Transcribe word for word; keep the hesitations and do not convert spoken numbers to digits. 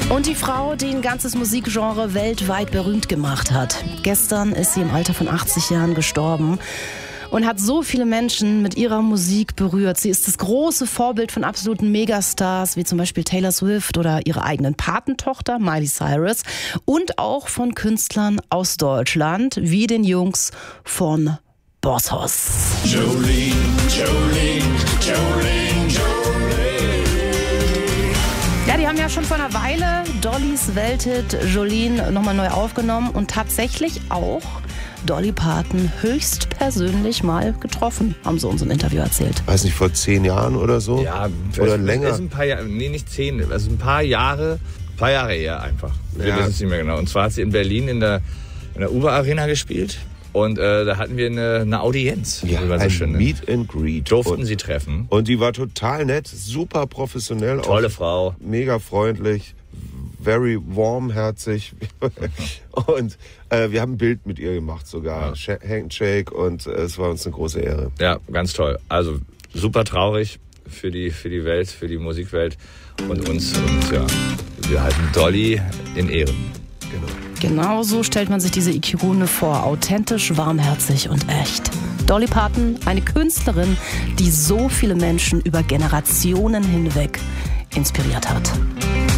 Und die Frau, die ein ganzes Musikgenre weltweit berühmt gemacht hat. Gestern ist sie im Alter von achtzig Jahren gestorben und hat so viele Menschen mit ihrer Musik berührt. Sie ist das große Vorbild von absoluten Megastars, wie zum Beispiel Taylor Swift oder ihrer eigenen Patentochter Miley Cyrus und auch von Künstlern aus Deutschland, wie den Jungs von Bosshaus. Jolene, Jolene, Jolene, Jolene. Ja, die haben ja schon vor einer Weile Dollys Welthit Jolene nochmal neu aufgenommen und tatsächlich auch Dolly Parton höchstpersönlich mal getroffen, haben sie uns im Interview erzählt. Weiß nicht, vor zehn Jahren oder so? Ja, oder länger? Ist ein paar Jahre, nee, nicht zehn, also ein paar Jahre, ein paar Jahre eher einfach. Wir Ja. wissen es nicht mehr genau. Und zwar hat sie in Berlin in der, in der Uber Arena gespielt. Und äh, da hatten wir eine, eine Audienz. Ja, wie man so ein schön nennt. Meet and Greet. Durften und, sie treffen. Und die war total nett, super professionell. Tolle auch Frau. Mega freundlich, very warmherzig. Und äh, wir haben ein Bild mit ihr gemacht sogar. Ja. Handshake und äh, es war uns eine große Ehre. Ja, ganz toll. Also super traurig für die, für die Welt, für die Musikwelt und uns. Und ja, wir halten Dolly in Ehren. Genau. Genau so stellt man sich diese Ikone vor. Authentisch, warmherzig und echt. Dolly Parton, eine Künstlerin, die so viele Menschen über Generationen hinweg inspiriert hat.